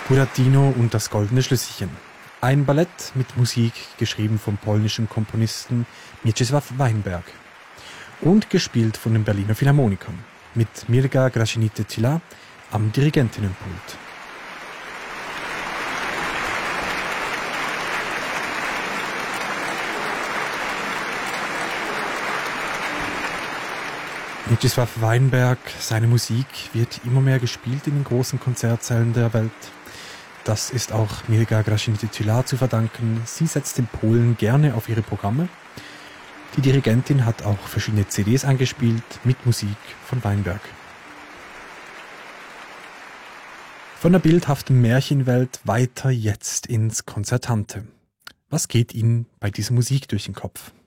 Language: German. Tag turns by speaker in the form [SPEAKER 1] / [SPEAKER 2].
[SPEAKER 1] Buratino und das goldene Schlüsselchen. Ein Ballett mit Musik, geschrieben vom polnischen Komponisten Mieczysław Weinberg und gespielt von den Berliner Philharmonikern mit Mirga Gražinytė-Tyla am Dirigentinnenpult. Mieczysław Weinberg, seine Musik wird immer mehr gespielt in den großen Konzertsälen der Welt. Das ist auch Mirga Gražinytė-Tyla zu verdanken. Sie setzt den Polen gerne auf ihre Programme. Die Dirigentin hat auch verschiedene CDs eingespielt mit Musik von Weinberg. Von der bildhaften Märchenwelt weiter jetzt ins Konzertante. Was geht Ihnen bei dieser Musik durch den Kopf?